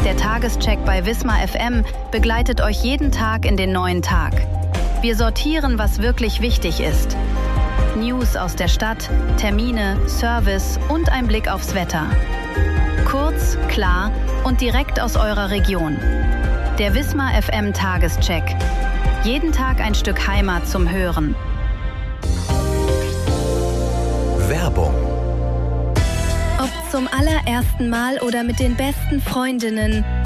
Der Tagescheck bei Wismar FM begleitet euch jeden Tag in den neuen Tag. Wir sortieren, was wirklich wichtig ist. News aus der Stadt, Termine, Service und ein Blick aufs Wetter. Kurz, klar und direkt aus eurer Region. Der Wismar FM Tagescheck. Jeden Tag ein Stück Heimat zum Hören. Werbung. Ob zum allerersten Mal oder mit den besten Freundinnen,